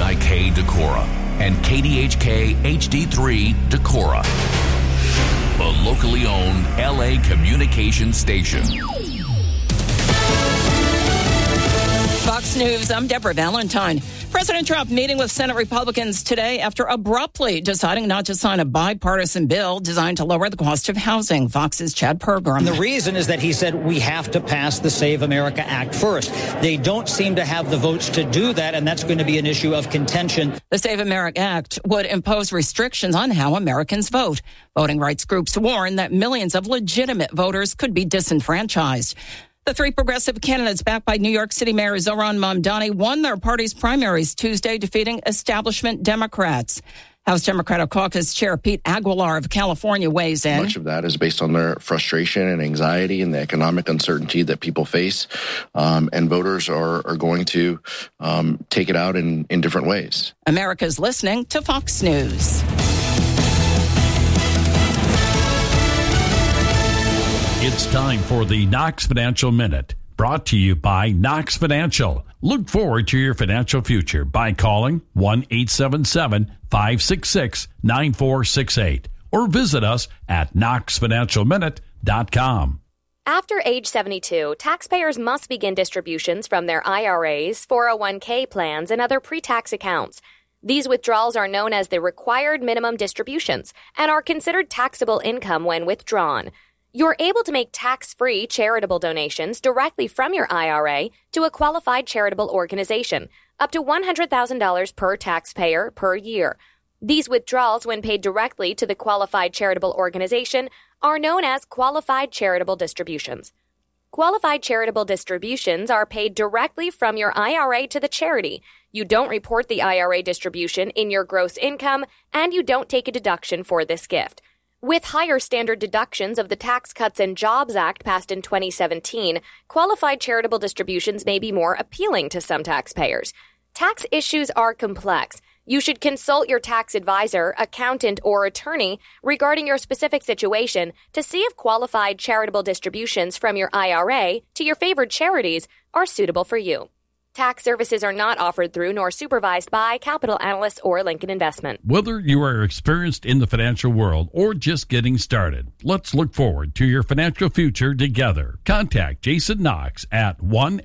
WNIK Decorah and KDHK HD3 Decorah, the locally owned LA communications station. Fox News, I'm Deborah Valentine. President Trump meeting with Senate Republicans today after abruptly deciding not to sign a bipartisan bill designed to lower the cost of housing. Fox's Chad Pergram. And the reason is that he said we have to pass the Save America Act first. They don't seem to have the votes to do that, and that's going to be an issue of contention. The Save America Act would impose restrictions on how Americans vote. Voting rights groups warn that millions of legitimate voters could be disenfranchised. The three progressive candidates backed by New York City Mayor Zohran Mamdani won their party's primaries Tuesday, defeating establishment Democrats. House Democratic Caucus Chair Pete Aguilar of California weighs in. Much of that is based on their frustration and anxiety and the economic uncertainty that people face. And voters are going to take it out in different ways. America's listening to Fox News. It's time for the Knox Financial Minute, brought to you by Knox Financial. Look forward to your financial future by calling 1-877-566-9468 or visit us at knoxfinancialminute.com. After age 72, taxpayers must begin distributions from their IRAs, 401k plans, and other pre-tax accounts. These withdrawals are known as the required minimum distributions and are considered taxable income when withdrawn. You're able to make tax-free charitable donations directly from your IRA to a qualified charitable organization, up to $100,000 per taxpayer per year. These withdrawals, when paid directly to the qualified charitable organization, are known as qualified charitable distributions. Qualified charitable distributions are paid directly from your IRA to the charity. You don't report the IRA distribution in your gross income, and you don't take a deduction for this gift. With higher standard deductions of the Tax Cuts and Jobs Act passed in 2017, qualified charitable distributions may be more appealing to some taxpayers. Tax issues are complex. You should consult your tax advisor, accountant, or attorney regarding your specific situation to see if qualified charitable distributions from your IRA to your favored charities are suitable for you. Tax services are not offered through nor supervised by Capital Analysts or Lincoln Investment. Whether you are experienced in the financial world or just getting started, let's look forward to your financial future together. Contact Jason Knox at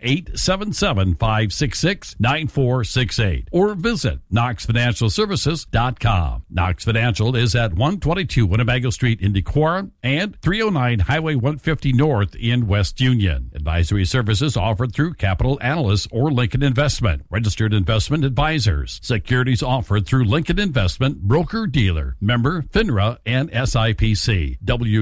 1-877-566-9468 or visit knoxfinancialservices.com. Knox Financial is at 122 Winnebago Street in Decorah and 309 Highway 150 North in West Union. Advisory services offered through Capital Analysts or Lincoln Investment, registered investment advisors. Securities offered through Lincoln Investment, broker-dealer, member FINRA and SIPC.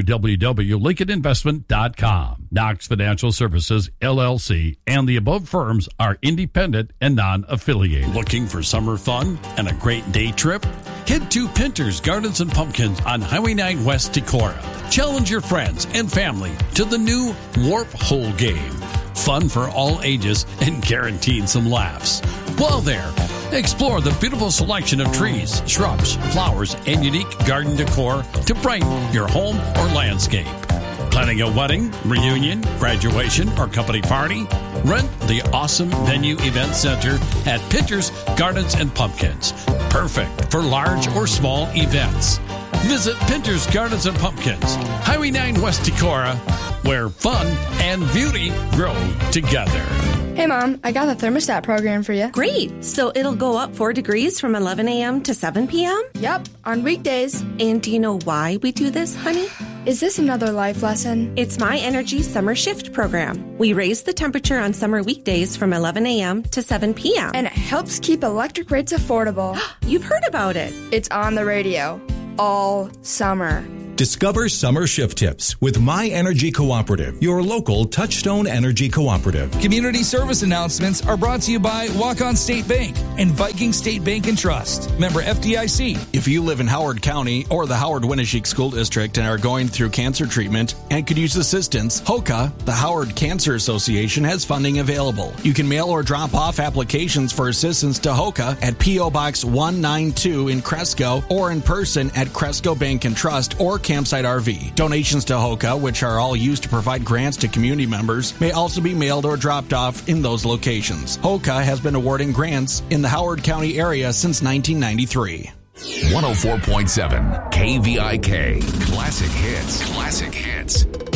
www.lincolninvestment.com. Knox Financial Services, LLC, and the above firms are independent and non-affiliated. Looking for summer fun and a great day trip? Head to Pinter's Gardens and Pumpkins on Highway 9 West Decorah. Challenge your friends and family to the new Warp Hole game. Fun for all ages and guaranteed some laughs. While there, explore the beautiful selection of trees, shrubs, flowers, and unique garden decor to brighten your home or landscape. Planning a wedding, reunion, graduation, or company party? Rent the awesome Venue Event Center at Pinter's Gardens and Pumpkins. Perfect for large or small events. Visit Pinter's Gardens and Pumpkins, Highway 9 West Decorah, where fun and beauty grow together. Hey, Mom, I got the thermostat program for you. Great. So it'll go up 4 degrees from 11 a.m. to 7 p.m.? Yep, on weekdays. And do you know why we do this, honey? Is this another life lesson? It's My Energy Summer Shift program. We raise the temperature on summer weekdays from 11 a.m. to 7 p.m. And it helps keep electric rates affordable. You've heard about it. It's on the radio all summer. Discover summer shift tips with My Energy Cooperative, your local Touchstone Energy Cooperative. Community service announcements are brought to you by Walk-On State Bank and Viking State Bank and Trust. Member FDIC. If you live in Howard County or the Howard-Winneshiek School District and are going through cancer treatment and could use assistance, HOCA, the Howard Cancer Association, has funding available. You can mail or drop off applications for assistance to HOCA at P.O. Box 192 in Cresco or in person at Cresco Bank and Trust or Campsite RV. Donations to HOKA, which are all used to provide grants to community members, may also be mailed or dropped off in those locations. HOKA has been awarding grants in the Howard County area since 1993. 104.7 KVIK. Classic hits. Classic hits.